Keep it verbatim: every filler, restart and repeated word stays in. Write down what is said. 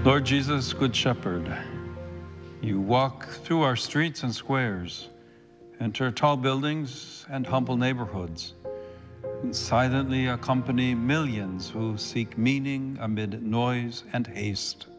Lord Jesus, Good Shepherd, you walk through our streets and squares, enter tall buildings and humble neighborhoods, and silently accompany millions who seek meaning amid noise and haste.